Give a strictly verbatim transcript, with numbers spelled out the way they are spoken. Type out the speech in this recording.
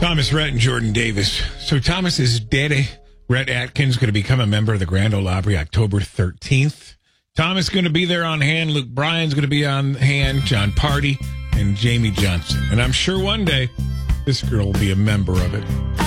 Thomas Rhett and Jordan Davis. So Thomas's daddy, Rhett Atkins, going to become a member of the Grand Ole Opry October thirteenth. Thomas going to be there on hand. Luke Bryan's going to be on hand. John Party and Jamie Johnson. And I'm sure one day this girl will be a member of it.